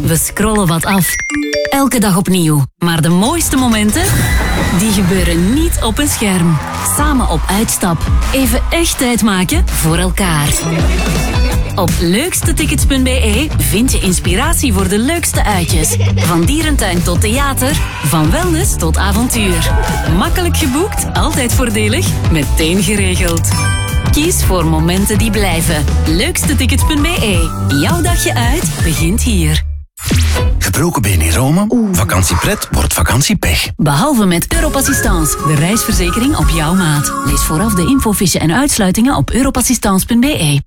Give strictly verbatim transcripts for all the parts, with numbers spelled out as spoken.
We scrollen wat af. Elke dag opnieuw. Maar de mooiste momenten, die gebeuren niet op een scherm. Samen op uitstap. Even echt tijd maken voor elkaar. Op leukstetickets punt b e vind je inspiratie voor de leukste uitjes. Van dierentuin tot theater, van wellness tot avontuur. Makkelijk geboekt, altijd voordelig, meteen geregeld. Kies voor momenten die blijven. leukstetickets punt b e. Jouw dagje uit begint hier. Gebroken been in Rome? Vakantiepret wordt vakantiepech. Behalve met Europassistance, de reisverzekering op jouw maat. Lees vooraf de infofiche en uitsluitingen op europassistance punt b e.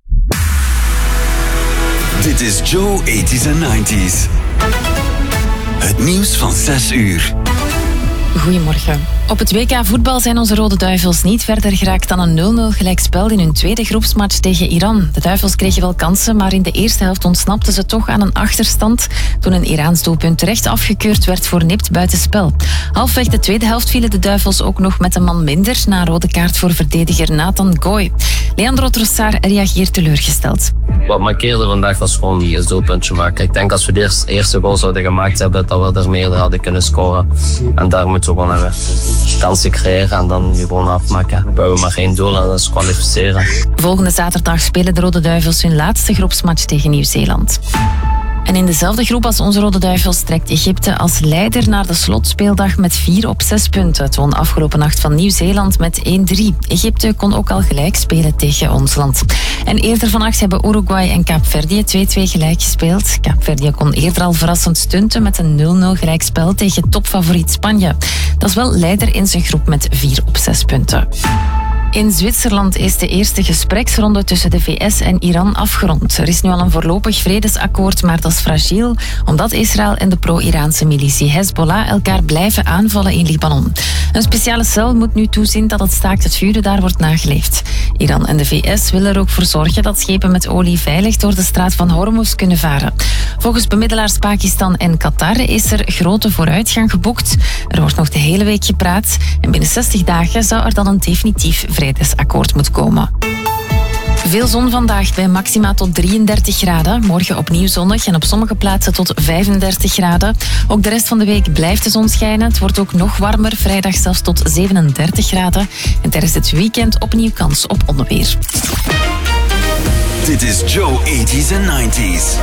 Dit is Joe tachtiger en negentiger. Het nieuws van zes uur. Goedemorgen. Op het W K voetbal zijn onze Rode Duivels niet verder geraakt dan een nul nul gelijkspel in hun tweede groepsmatch tegen Iran. De Duivels kregen wel kansen, maar in de eerste helft ontsnapten ze toch aan een achterstand toen een Iraans doelpunt terecht afgekeurd werd voor nipt buitenspel. Halfweg de tweede helft vielen de Duivels ook nog met een man minder na een rode kaart voor verdediger Nathan Goy. Leandro Trossard reageert teleurgesteld. Wat markeerde vandaag was gewoon een doelpuntje maken. Ik denk als we de eerste goal zouden gemaakt hebben, dat we er meer hadden kunnen scoren. En daar moeten we gewoon hebben. Kansen creëren en dan gewoon afmaken. We hebben maar geen doel en dat is kwalificeren. Volgende zaterdag spelen de Rode Duivels hun laatste groepsmatch tegen Nieuw-Zeeland. En in dezelfde groep als onze Rode Duivels trekt Egypte als leider naar de slotspeeldag met vier op zes punten. Het won afgelopen nacht van Nieuw-Zeeland met één drie. Egypte kon ook al gelijk spelen tegen ons land. En eerder vannacht hebben Uruguay en Kaapverdië twee twee gelijk gespeeld. Kaapverdië kon eerder al verrassend stunten met een nul nul gelijkspel tegen topfavoriet Spanje. Dat is wel leider in zijn groep met vier op zes punten. In Zwitserland is de eerste gespreksronde tussen de V S en Iran afgerond. Er is nu al een voorlopig vredesakkoord, maar dat is fragiel, omdat Israël en de pro-Iraanse militie Hezbollah elkaar blijven aanvallen in Libanon. Een speciale cel moet nu toezien dat het staakt het vuren daar wordt nageleefd. Iran en de V S willen er ook voor zorgen dat schepen met olie veilig door de straat van Hormuz kunnen varen. Volgens bemiddelaars Pakistan en Qatar is er grote vooruitgang geboekt. Er wordt nog de hele week gepraat en binnen zestig dagen zou er dan een definitief vredesakkoord moet komen. Veel zon vandaag bij maxima tot drieëndertig graden. Morgen opnieuw zonnig en op sommige plaatsen tot vijfendertig graden. Ook de rest van de week blijft de zon schijnen. Het wordt ook nog warmer, vrijdag zelfs tot zevenendertig graden. En tijdens het weekend opnieuw kans op onweer. Dit is Joe tachtiger en negentiger.